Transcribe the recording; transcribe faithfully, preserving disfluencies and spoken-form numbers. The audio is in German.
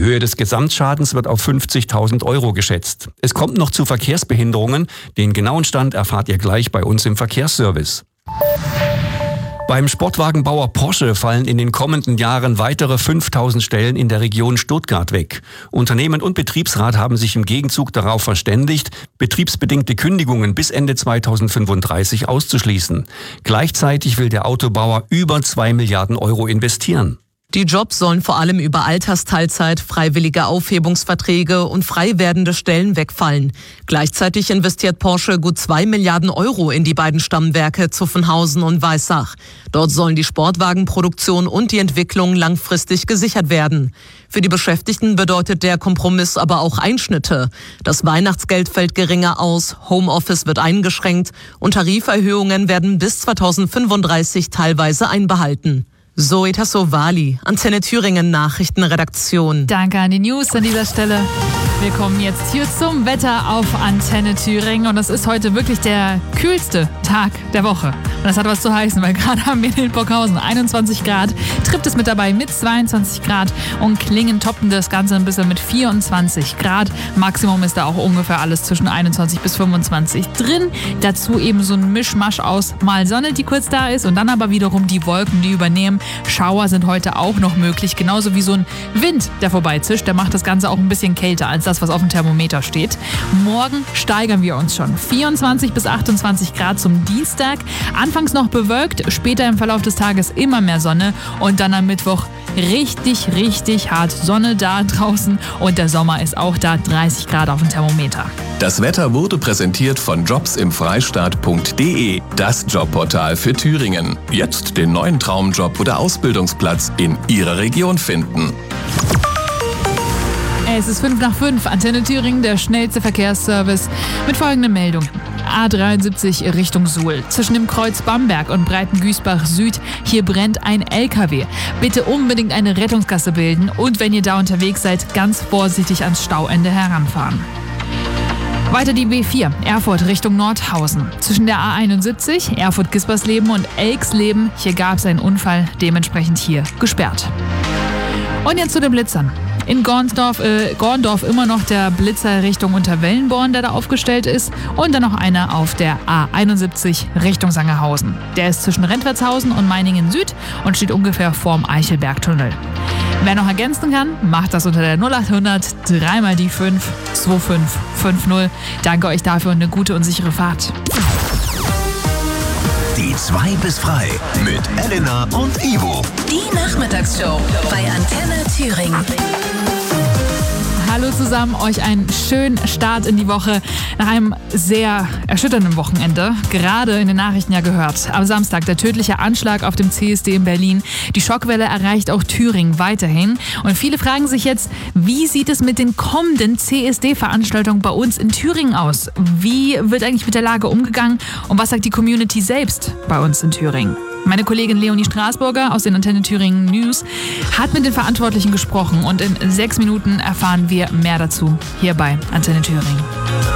Höhe des Gesamtschadens wird auf fünfzigtausend Euro geschätzt. Es kommt noch zu Verkehrsbehinderungen. Den genauen Stand erfahrt ihr gleich bei uns im Verkehrsservice. Beim Sportwagenbauer Porsche fallen in den kommenden Jahren weitere fünftausend Stellen in der Region Stuttgart weg. Unternehmen und Betriebsrat haben sich im Gegenzug darauf verständigt, betriebsbedingte Kündigungen bis Ende zweitausendfünfunddreißig auszuschließen. Gleichzeitig will der Autobauer über zwei Milliarden Euro investieren. Die Jobs sollen vor allem über Altersteilzeit, freiwillige Aufhebungsverträge und frei werdende Stellen wegfallen. Gleichzeitig investiert Porsche gut zwei Milliarden Euro in die beiden Stammwerke Zuffenhausen und Weissach. Dort sollen die Sportwagenproduktion und die Entwicklung langfristig gesichert werden. Für die Beschäftigten bedeutet der Kompromiss aber auch Einschnitte. Das Weihnachtsgeld fällt geringer aus, Homeoffice wird eingeschränkt und Tariferhöhungen werden bis zweitausendfünfunddreißig teilweise einbehalten. Zoe Tassovali, Antenne Thüringen Nachrichtenredaktion. Danke an die News an dieser Stelle. Wir kommen jetzt hier zum Wetter auf Antenne Thüringen und es ist heute wirklich der kühlste Tag der Woche. Und das hat was zu heißen, weil gerade haben wir in Hildburghausen einundzwanzig Grad, Tripp ist mit dabei mit zweiundzwanzig Grad und Klingen toppen das Ganze ein bisschen mit vierundzwanzig Grad. Maximum ist da auch ungefähr alles zwischen einundzwanzig bis fünfundzwanzig drin. Dazu eben so ein Mischmasch aus mal Sonne, die kurz da ist und dann aber wiederum die Wolken, die übernehmen. Schauer sind heute auch noch möglich, genauso wie so ein Wind, der vorbeizischt. Der macht das Ganze auch ein bisschen kälter als das, was auf dem Thermometer steht. Morgen steigern wir uns schon. vierundzwanzig bis achtundzwanzig Grad zum Dienstag. Anfangs noch bewölkt, später im Verlauf des Tages immer mehr Sonne und dann am Mittwoch richtig, richtig hart Sonne da draußen und der Sommer ist auch da, dreißig Grad auf dem Thermometer. Das Wetter wurde präsentiert von jobs im freistaat punkt de, das Jobportal für Thüringen. Jetzt den neuen Traumjob oder Ausbildungsplatz in Ihrer Region finden. Es ist fünf nach fünf, Antenne Thüringen, der schnellste Verkehrsservice mit folgender Meldung. A dreiundsiebzig Richtung Suhl. Zwischen dem Kreuz Bamberg und Breitengüßbach Süd, hier brennt ein L K W. Bitte unbedingt eine Rettungsgasse bilden und wenn ihr da unterwegs seid, ganz vorsichtig ans Stauende heranfahren. Weiter die B vier, Erfurt Richtung Nordhausen. Zwischen der A einundsiebzig, Erfurt-Gispersleben und Elksleben, hier gab es einen Unfall, dementsprechend hier gesperrt. Und jetzt zu den Blitzern. In Gorndorf, äh, Gorndorf immer noch der Blitzer Richtung Unterwellenborn, der da aufgestellt ist. Und dann noch einer auf der A einundsiebzig Richtung Sangerhausen. Der ist zwischen Rentwertshausen und Meiningen Süd und steht ungefähr vorm Eichelbergtunnel. Wer noch ergänzen kann, macht das unter der null achthundert drei mal die fünf zwei fünf fünf null. Danke euch dafür und eine gute und sichere Fahrt. Die zwei bis frei mit Elena und Ivo. Die Nachmittagsshow bei Antenne Thüringen. Hallo zusammen, euch einen schönen Start in die Woche nach einem sehr erschütternden Wochenende. Gerade in den Nachrichten ja gehört. Am Samstag der tödliche Anschlag auf dem C S D in Berlin. Die Schockwelle erreicht auch Thüringen weiterhin. Und viele fragen sich jetzt, wie sieht es mit den kommenden C S D-Veranstaltungen bei uns in Thüringen aus? Wie wird eigentlich mit der Lage umgegangen? Und was sagt die Community selbst bei uns in Thüringen? Meine Kollegin Leonie Straßburger aus den Antenne Thüringen News hat mit den Verantwortlichen gesprochen und in sechs Minuten erfahren wir mehr dazu hier bei Antenne Thüringen.